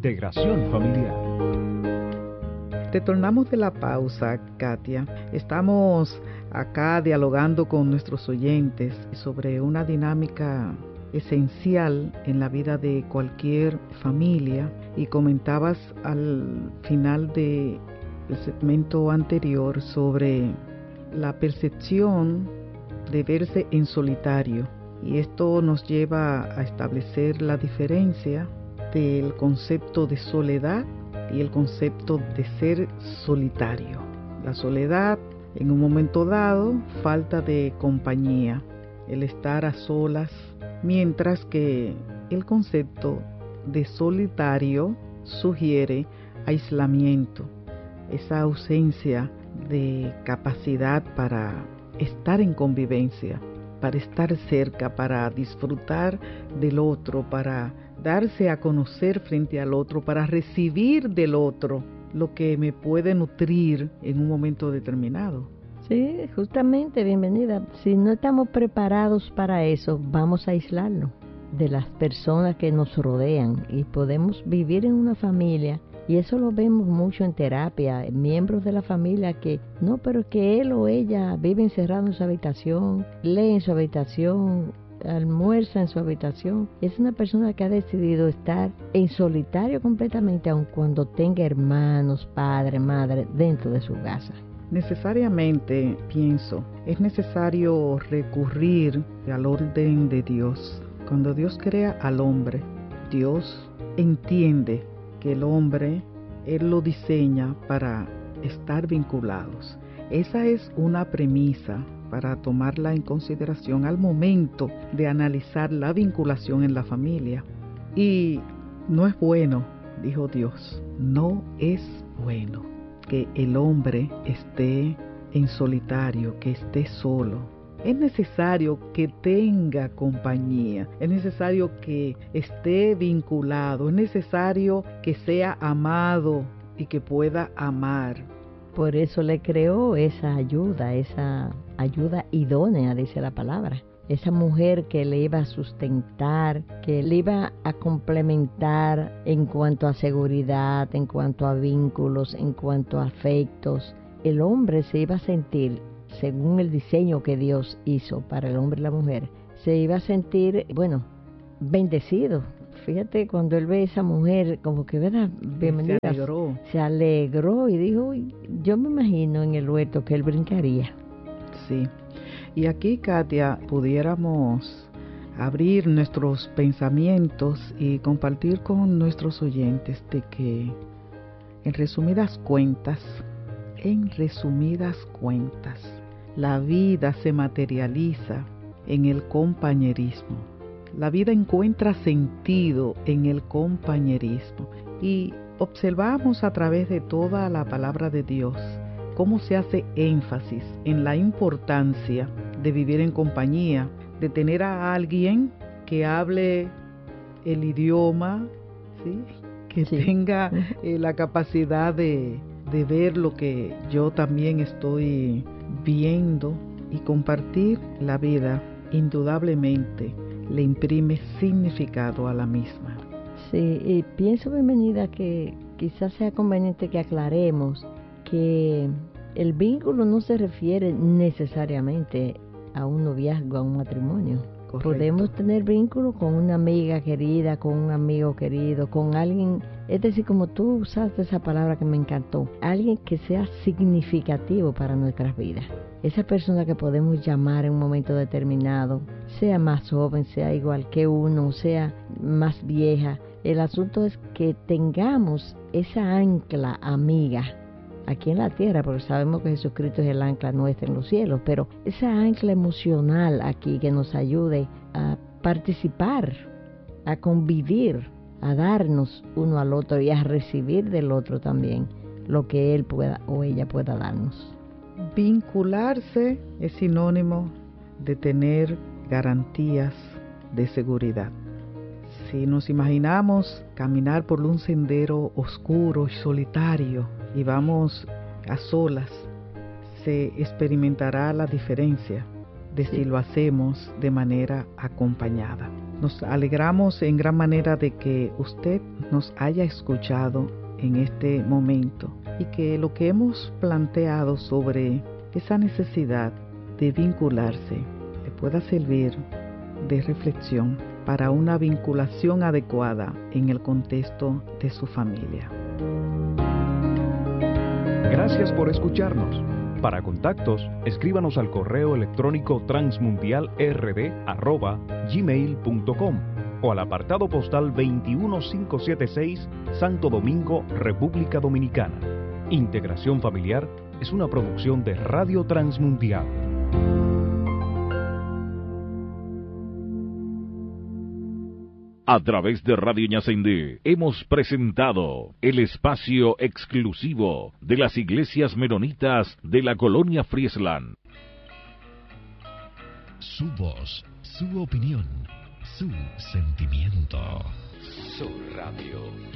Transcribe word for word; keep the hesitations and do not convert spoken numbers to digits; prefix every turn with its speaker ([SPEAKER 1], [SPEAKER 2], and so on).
[SPEAKER 1] integración familiar.
[SPEAKER 2] Retornamos de la pausa, Katia. Estamos acá dialogando con nuestros oyentes sobre una dinámica esencial en la vida de cualquier familia, y comentabas al final del segmento anterior sobre la percepción de verse en solitario, y esto nos lleva a establecer la diferencia del concepto de soledad y el concepto de ser solitario. La soledad, en un momento dado, falta de compañía, el estar a solas, mientras que el concepto de solitario sugiere aislamiento, esa ausencia de capacidad para estar en convivencia, para estar cerca, para disfrutar del otro, para darse a conocer frente al otro, para recibir del otro lo que me puede nutrir en un momento determinado.
[SPEAKER 3] Sí, justamente, bienvenida. Si no estamos preparados para eso, vamos a aislarnos de las personas que nos rodean, y podemos vivir en una familia, y eso lo vemos mucho en terapia, miembros de la familia que, no, pero es que él o ella vive encerrado en su habitación, lee en su habitación, almuerza en su habitación. Es una persona que ha decidido estar en solitario completamente, aun cuando tenga hermanos, padre, madre dentro de su casa.
[SPEAKER 2] Necesariamente, pienso, es necesario recurrir al orden de Dios. Cuando Dios crea al hombre, Dios entiende que el hombre, Él lo diseña para estar vinculados. Esa es una premisa para tomarla en consideración al momento de analizar la vinculación en la familia. Y no es bueno, dijo Dios, no es bueno que el hombre esté en solitario, que esté solo. Es necesario que tenga compañía, es necesario que esté vinculado, es necesario que sea amado y que pueda amar.
[SPEAKER 3] Por eso le creó esa ayuda, esa ayuda idónea, dice la palabra. Esa mujer que le iba a sustentar, que le iba a complementar en cuanto a seguridad, en cuanto a vínculos, en cuanto a afectos. El hombre se iba a sentir, según el diseño que Dios hizo para el hombre y la mujer, se iba a sentir, bueno, bendecido. Fíjate, cuando él ve a esa mujer, como que, ¿verdad? Bienvenida.
[SPEAKER 2] Se alegró.
[SPEAKER 3] Se alegró y dijo, uy, yo me imagino en el huerto que él brincaría.
[SPEAKER 2] Sí. Y aquí, Katia, pudiéramos abrir nuestros pensamientos y compartir con nuestros oyentes de que, en resumidas cuentas, en resumidas cuentas, la vida se materializa en el compañerismo. La vida encuentra sentido en el compañerismo. Y observamos a través de toda la palabra de Dios cómo se hace énfasis en la importancia de vivir en compañía, de tener a alguien que hable el idioma, ¿sí? que sí. tenga eh, la capacidad de, de ver lo que yo también estoy viendo, y compartir la vida indudablemente le imprime significado a la misma.
[SPEAKER 3] Sí, y pienso, bienvenida, que quizás sea conveniente que aclaremos que el vínculo no se refiere necesariamente a un noviazgo, a un matrimonio. Correcto. Podemos tener vínculo con una amiga querida, con un amigo querido, con alguien, es decir, como tú usaste esa palabra que me encantó, alguien que sea significativo para nuestras vidas. Esa persona que podemos llamar en un momento determinado, sea más joven, sea igual que uno, sea más vieja. El asunto es que tengamos esa ancla amiga aquí en la tierra, porque sabemos que Jesucristo es el ancla nuestra en los cielos, pero esa ancla emocional aquí que nos ayude a participar, a convivir, a darnos uno al otro y a recibir del otro también lo que él pueda o ella pueda darnos.
[SPEAKER 2] Vincularse es sinónimo de tener garantías de seguridad. Si nos imaginamos caminar por un sendero oscuro y solitario y vamos a solas, se experimentará la diferencia de sí. si lo hacemos de manera acompañada. Nos alegramos en gran manera de que usted nos haya escuchado en este momento y que lo que hemos planteado sobre esa necesidad de vincularse le pueda servir de reflexión para una vinculación adecuada en el contexto de su familia.
[SPEAKER 1] Gracias por escucharnos. Para contactos, escríbanos al correo electrónico transmundialrd arroba gmail punto com o al apartado postal veintiuno mil quinientos setenta y seis, Santo Domingo, República Dominicana. Integración Familiar es una producción de Radio Transmundial.
[SPEAKER 4] A través de Radio Ñacendé hemos presentado el espacio exclusivo de las iglesias menonitas de la colonia Friesland.
[SPEAKER 5] Su voz, su opinión, su sentimiento.
[SPEAKER 6] Su radio.